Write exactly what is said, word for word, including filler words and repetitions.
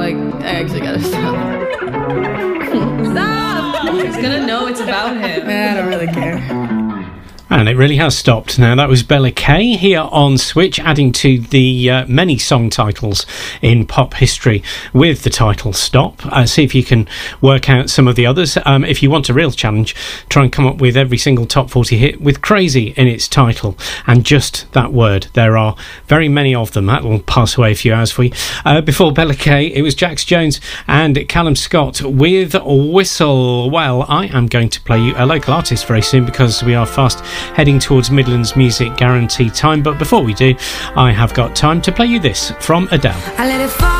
like, I actually gotta stop. Stop! He's gonna know it's about him. I don't really care. And it really has stopped. Now, that was Bella Kay here on Switch, adding to the uh, many song titles in pop history with the title Stop. Uh, see if you can work out some of the others. Um, if you want a real challenge, try and come up with every single top forty hit with crazy in its title and just that word. There are very many of them. That will pass away a few hours for you. Uh, before Bella Kay, it was Jax Jones and Callum Scott with Whistle. Well, I am going to play you a local artist very soon because we are fast heading towards Midlands Music Guarantee time, but before we do, I have got time to play you this from Adele. I let it fall.